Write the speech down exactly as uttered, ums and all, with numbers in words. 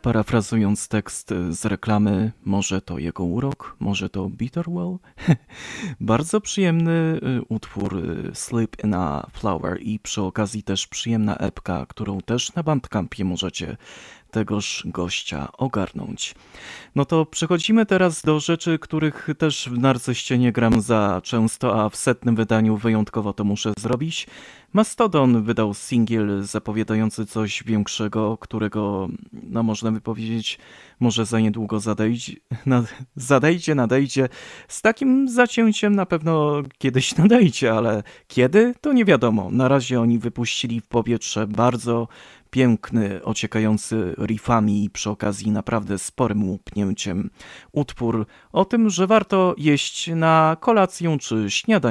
Parafrazując tekst z reklamy, może to jego urok, może to Bitterwell. Bardzo przyjemny y, utwór y, Sleep in a Flower i przy okazji też przyjemna epka, którą też na Bandcampie możecie tegoż gościa ogarnąć. No to przechodzimy teraz do rzeczy, których też w Narcyście nie gram za często, a w setnym wydaniu wyjątkowo to muszę zrobić. Mastodon wydał singiel zapowiadający coś większego, którego, no można by powiedzieć, może za niedługo zadejdzie, nad, zadejdzie, nadejdzie. Z takim zacięciem na pewno kiedyś nadejdzie, ale kiedy? To nie wiadomo. Na razie oni wypuścili w powietrze bardzo piękny, ociekający riffami i przy okazji naprawdę sporym łupnięciem utwór o tym, że warto jeść na kolację czy śniadanie